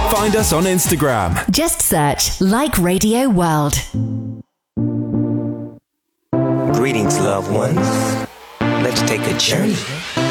Find us on Instagram. Just search Like Radio World. Greetings, loved ones. Let's take a journey